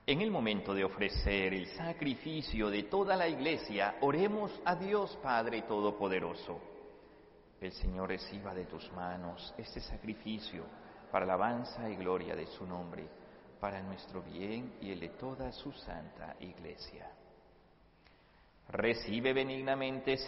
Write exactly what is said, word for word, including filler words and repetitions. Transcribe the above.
En el momento de ofrecer el sacrificio de toda la Iglesia, oremos a Dios Padre Todopoderoso. El Señor reciba de tus manos este sacrificio para alabanza y gloria de su nombre, para nuestro bien y el de toda su santa Iglesia. Recibe benignamente,